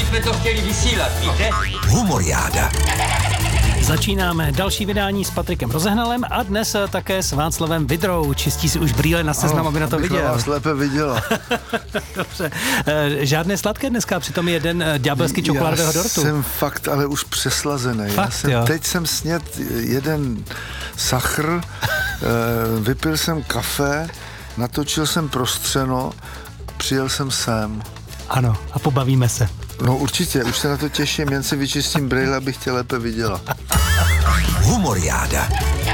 jsme to chtěli vysílat, víte? Humoriáda. Začínáme další vydání s Patrikem Rozehnalem a dnes také s Václavem Vidrou. Čistí si už brýle na seznam, aby na to viděl. Vás lépe viděla. Dobře. Žádné sladké dneska, přitom jeden ďábelský čokoládového dortu. Já jsem fakt ale už přeslazený. Teď jsem sněd jeden sachr, vypil jsem kafe, natočil jsem prostřeno, přijel jsem sem. Ano, a pobavíme se. No určitě, už se na to těším, jen si vyčistím brýle, abych tě lépe viděla. Humoriáda.